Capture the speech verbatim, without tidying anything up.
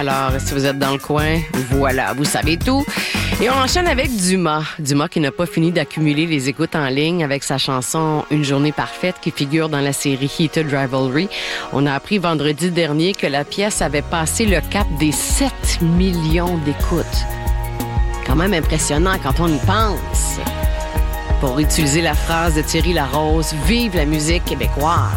Alors, si vous êtes dans le coin, voilà, vous savez tout. Et on enchaîne avec Dumas. Dumas qui n'a pas fini d'accumuler les écoutes en ligne avec sa chanson « Une journée parfaite » qui figure dans la série Heated Rivalry. On a appris vendredi dernier que la pièce avait passé le cap des sept millions d'écoutes. Quand même impressionnant quand on y pense. Pour utiliser la phrase de Thierry Larose, « Vive la musique québécoise ».